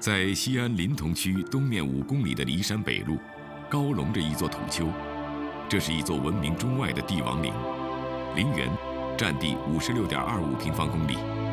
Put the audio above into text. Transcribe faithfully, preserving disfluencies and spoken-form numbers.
在西安临潼区东面五公里的骊山北麓，高隆着一座土丘。这是一座闻名中外的帝王陵，陵园占地五十六点二五平方公里，